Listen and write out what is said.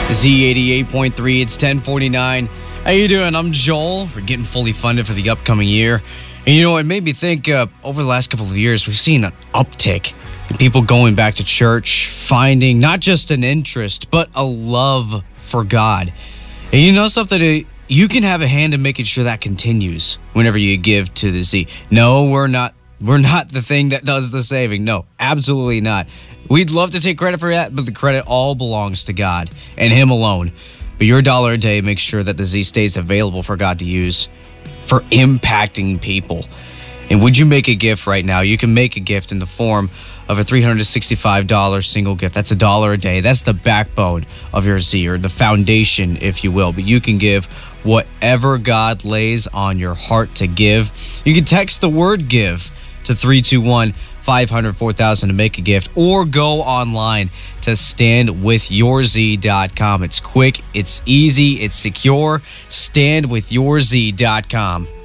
Z88.3, it's 1049. How you doing? I'm Joel. We're getting fully funded for the upcoming year. And you know, it made me think, over the last couple of years, we've seen an uptick in people going back to church, finding not just an interest, but a love for God. And you know something? You can have a hand in making sure that continues whenever you give to the Z. No, we're not the thing that does the saving. No, absolutely not. We'd love to take credit for that, but the credit all belongs to God and Him alone. But your dollar a day makes sure that the Z stays available for God to use for impacting people. And would you make a gift right now? You can make a gift in the form of a $365 single gift. That's $1 a day. That's the backbone of your Z, or the foundation, if you will. But you can give whatever God lays on your heart to give. You can text the word GIVE to 321-500-4000 to make a gift, or go online to standwithyourz.com. It's quick, it's easy, it's secure. Standwithyourz.com.